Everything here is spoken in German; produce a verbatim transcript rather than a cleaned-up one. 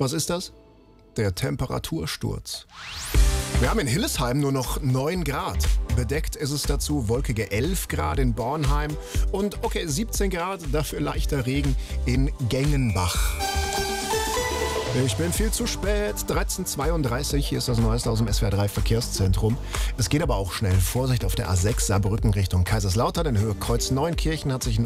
Was ist das? Der Temperatursturz. Wir haben in Hillesheim nur noch neun Grad. Bedeckt ist es dazu, wolkige elf Grad in Bornheim und okay, siebzehn Grad, dafür leichter Regen in Gengenbach. Ich bin viel zu spät. dreizehn Uhr zweiunddreißig, hier ist das Neueste aus dem S W R drei Verkehrszentrum. Es geht aber auch schnell. Vorsicht auf der A sechs Saarbrücken Richtung Kaiserslautern. In Höhe Kreuz Neunkirchen hat sich ein